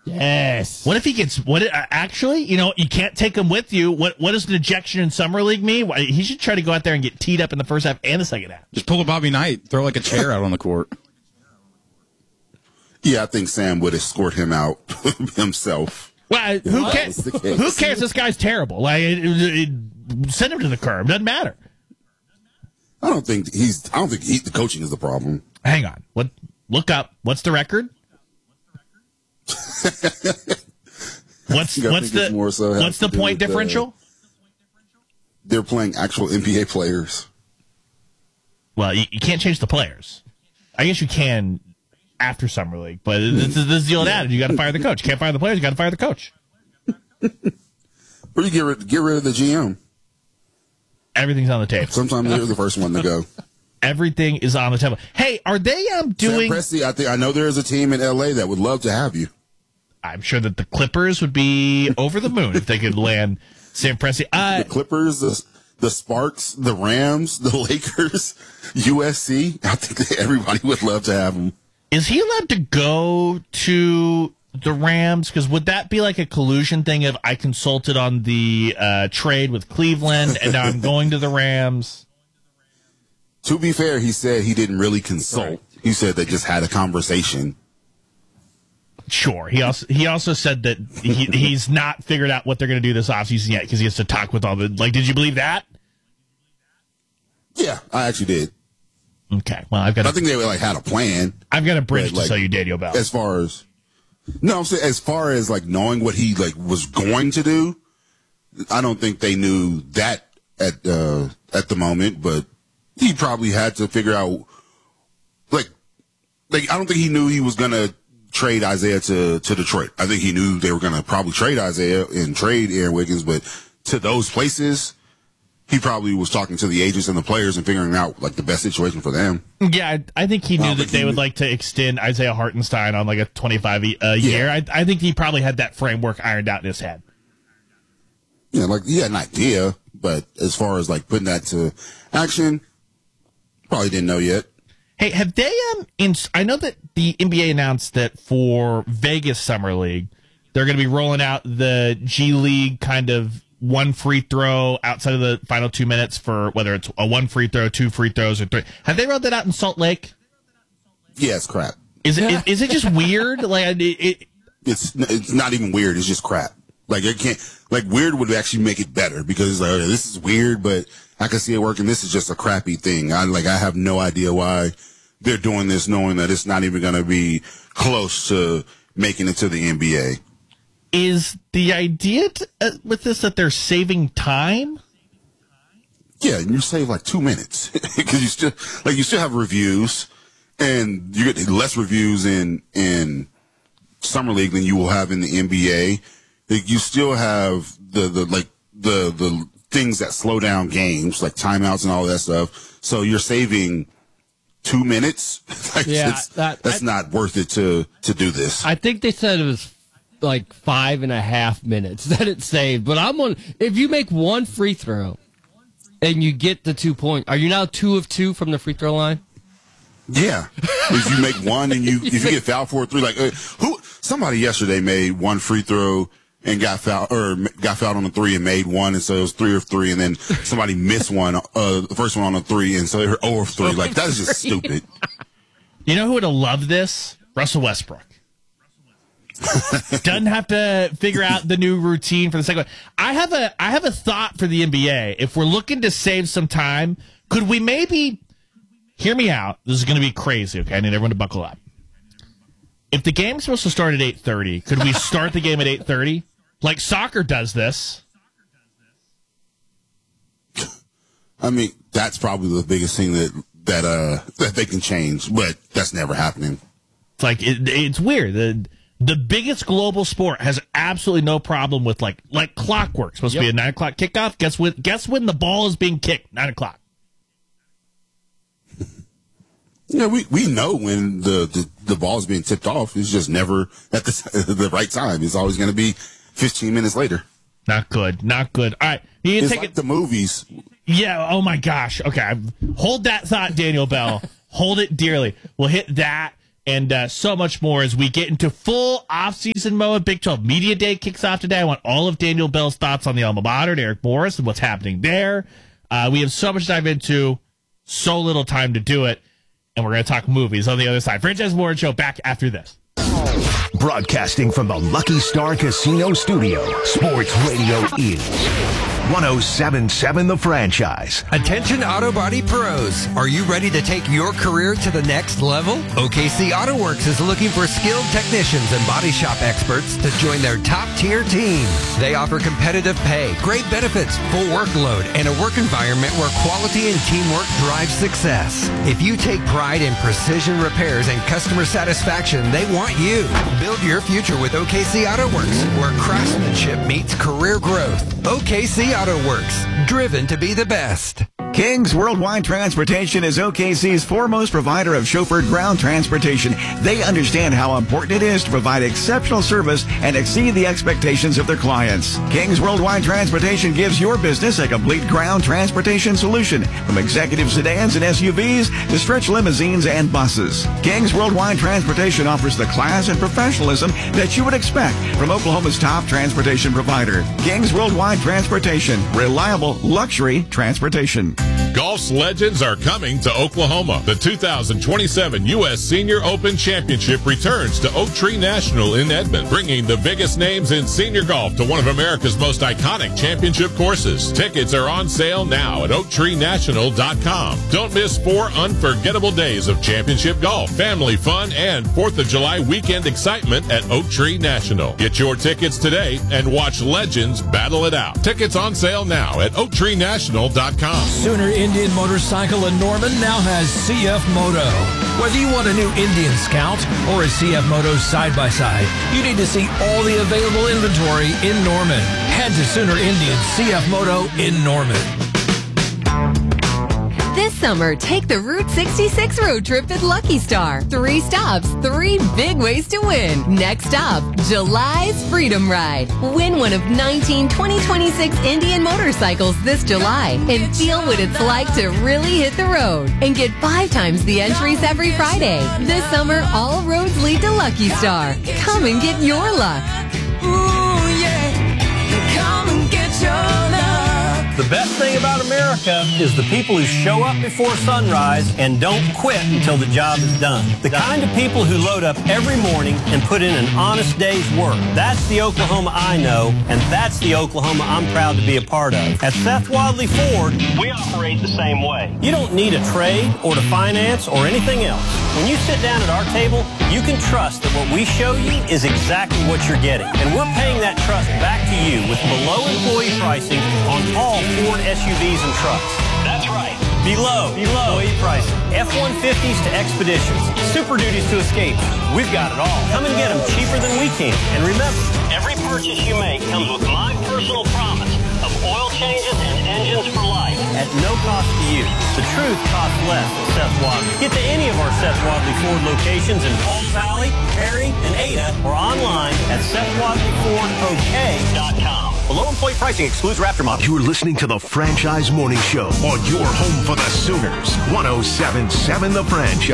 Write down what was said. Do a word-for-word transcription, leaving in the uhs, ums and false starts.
Yes. What if he gets, what, uh, actually, you know, you can't take him with you. What What does an ejection in Summer League mean? Why, he should try to go out there and get teed up in the first half and the second half. Just pull a Bobby Knight, throw like a chair out on the court. Yeah, I think Sam would escort him out himself. Well, who That cares? was the case. Who cares? This guy's terrible. Like, it, it, it, send him to the curb. Doesn't matter. I don't think he's. I don't think he, the coaching is the problem. Hang on. What? Look up. What's the record? what's I what's think it's the more so has what's the to do point with, uh, differential? They're playing actual N B A players. Well, you, you can't change the players. I guess you can after Summer League, but this is, this is the old adage. You got to fire the coach. You can't fire the players. You got to fire the coach. Or you get rid, get rid of the G M. Everything's on the table. Sometimes they're the first one to go. Everything is on the table. Hey, are they um doing? Sam Presti, I think I know there is a team in L A that would love to have you. I'm sure that the Clippers would be over the moon if they could land Sam Presti. Uh, The Clippers, the, the Sparks, the Rams, the Lakers, U S C. I think that everybody would love to have him. Is he allowed to go to the Rams? Because would that be like a collusion thing if I consulted on the uh, trade with Cleveland and now I'm going to the Rams? To be fair, he said he didn't really consult. Right. He said they just had a conversation. Sure. He also he also said that he, he's not figured out what they're going to do this offseason yet because he has to talk with all the... Like, did you believe that? Yeah, I actually did. Okay. Well, I've got I a, think they like had a plan. I've got a bridge but, to like, sell you, Daniel Bell. As far as no, I'm saying as far as like knowing what he like was going to do, I don't think they knew that at uh, at the moment. But he probably had to figure out like like I don't think he knew he was gonna trade Isaiah to to Detroit. I think he knew they were gonna probably trade Isaiah and trade Aaron Wiggins, but to those places. He probably was talking to the agents and the players and figuring out like the best situation for them. Yeah, I, I think he knew Well, that but they he would knew- like to extend Isaiah Hartenstein on like a twenty-five a uh, year. I, I think he probably had that framework ironed out in his head. Yeah, like he had an idea, but as far as like putting that to action, probably didn't know yet. Hey, have they um? In, I know that the N B A announced that for Vegas Summer League, they're going to be rolling out the G League kind of one free throw outside of the final two minutes for whether it's a one free throw, two free throws, or three. Have they rolled that out in Salt Lake? Yeah, it's crap. Is it is, is it just weird? Like it, it, It's it's not even weird. It's just crap. Like it can't like weird would actually make it better because it's like okay, this is weird, but I can see it working. This is just a crappy thing. I like I have no idea why they're doing this, knowing that it's not even going to be close to making it to the N B A. is the idea to, uh, with this that they're saving time? Yeah, and you save like two minutes because you still like you still have reviews, and you get less reviews in in summer league than you will have in the N B A. Like, you still have the the like the the things that slow down games, like timeouts and all that stuff. So you're saving two minutes. like, Yeah, it's, that- that's I- not worth it to to do this. I think they said it was like five and a half minutes that it saved. But I'm on. If you make one free throw and you get the two point, are you now two of two from the free throw line? Yeah, if you make one and you if you get fouled for a three, like uh, who somebody yesterday made one free throw and got fouled or got fouled on a three and made one, and so it was three of three, and then somebody missed one, uh, the first one on a three, and so they were zero of three. Like that is just stupid. You know who would have loved this? Russell Westbrook. Doesn't have to figure out the new routine for the second one. I have a I have a thought for the N B A. If we're looking to save some time, could we maybe hear me out? This is going to be crazy. Okay, I need everyone to buckle up. If the game's supposed to start at eight thirty, could we start the game at eight thirty? Like soccer does this. I mean, that's probably the biggest thing that that uh that they can change, but that's never happening. It's like it, it's weird. The the biggest global sport has absolutely no problem with like like clockwork. Supposed to be Yep. a nine o'clock kickoff. Guess what? Guess when the ball is being kicked? Nine o'clock. Yeah, we, we know when the, the, the ball is being tipped off. It's just never at the the right time. It's always going to be fifteen minutes later. Not good. Not good. All right, you can It's take like it. the movies. Yeah. Oh my gosh. Okay. Hold that thought, Daniel Bell. Hold it dearly. We'll hit that, and uh, so much more as we get into full off-season mode. Big twelve Media Day kicks off today. I want all of Daniel Bell's thoughts on the alma mater, Derek Morris, and what's happening there. Uh, we have so much to dive into, so little time to do it, and we're going to talk movies on the other side. Franchise Morning Show back after this. Broadcasting from the Lucky Star Casino Studio, Sports Radio is one oh seven point seven The Franchise. Attention Auto Body pros. Are you ready to take your career to the next level? O K C Auto Works is looking for skilled technicians and body shop experts to join their top-tier team. They offer competitive pay, great benefits, full workload, and a work environment where quality and teamwork drive success. If you take pride in precision repairs and customer satisfaction, they want you. Build your future with O K C Auto Works, where craftsmanship meets career growth. O K C Auto Works, driven to be the best. King's Worldwide Transportation is O K C's foremost provider of chauffeured ground transportation. They understand how important it is to provide exceptional service and exceed the expectations of their clients. King's Worldwide Transportation gives your business a complete ground transportation solution, from executive sedans and S U Vs to stretch limousines and buses. King's Worldwide Transportation offers the class and professionalism that you would expect from Oklahoma's top transportation provider. King's Worldwide Transportation, reliable luxury transportation. Golf's legends are coming to Oklahoma. The two thousand twenty-seven U S Senior Open Championship returns to Oak Tree National in Edmond, bringing the biggest names in senior golf to one of America's most iconic championship courses. Tickets are on sale now at oak tree national dot com. Don't miss four unforgettable days of championship golf, family fun, and fourth of July weekend excitement at Oak Tree National. Get your tickets today and watch legends battle it out. Tickets on sale now at oak tree national dot com. Sooner Indian Motorcycle in Norman now has C F Moto. Whether you want a new Indian Scout or a C F Moto side-by-side, you need to see all the available inventory in Norman. Head to Sooner Indian C F Moto in Norman. This summer, take the Route sixty-six road trip at Lucky Star. Three stops, three big ways to win. Next stop, July's Freedom Ride. Win one of nineteen twenty twenty-six Indian motorcycles this July and feel what it's like to really hit the road. And get five times the entries every Friday. This summer, all roads lead to Lucky Star. Come and get your luck. Ooh, yeah. Come and get your luck. The best thing about America is the people who show up before sunrise and don't quit until the job is done. The kind of people who load up every morning and put in an honest day's work. That's the Oklahoma I know, and that's the Oklahoma I'm proud to be a part of. At Seth Wadley Ford, we operate the same way. You don't need a trade or to finance or anything else. When you sit down at our table, you can trust that what we show you is exactly what you're getting. And we're paying that trust back to you with below employee pricing on all Ford S U Vs and trucks. That's right. Below, below employee pricing. F one fifties to Expeditions. Super Duties to Escapes. We've got it all. Come and get them cheaper than we can. And remember, every purchase you make comes with my personal promise of oil changes and engines for life at no cost to you. The truth costs less at Seth Wadley. Get to any of our Seth Wadley Ford locations in Palm Valley, Perry, and Ada, or online at seth wadley ford o k dot com. Below employee pricing excludes Raptor models. You're listening to the Franchise Morning Show on your home for the Sooners. one oh seven point seven The Franchise.